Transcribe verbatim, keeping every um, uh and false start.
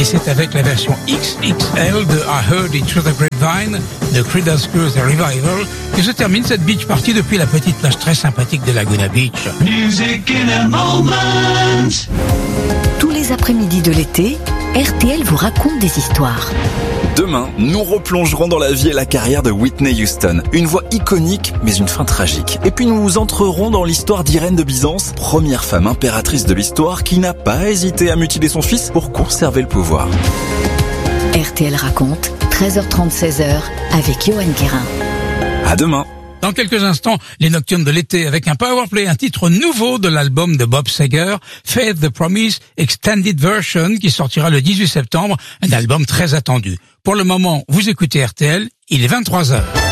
Et c'est avec la version X X L de I Heard It Through the Grapevine de Creedence Clearwater Revival que se termine cette beach party depuis la petite plage très sympathique de Laguna Beach. Music in a moment. Tous les après-midi de l'été, R T L vous raconte des histoires. Demain, nous replongerons dans la vie et la carrière de Whitney Houston. Une voix iconique, mais une fin tragique. Et puis nous entrerons dans l'histoire d'Irène de Byzance, première femme impératrice de l'histoire qui n'a pas hésité à mutiler son fils pour conserver le pouvoir. R T L raconte, treize heures trente, seize heures, avec Johan Guérin. À demain. Dans quelques instants, les Nocturnes de l'été avec un powerplay, un titre nouveau de l'album de Bob Seger, Faith the Promise Extended Version, qui sortira le dix-huit septembre, un album très attendu. Pour le moment, vous écoutez R T L, il est vingt-trois heures.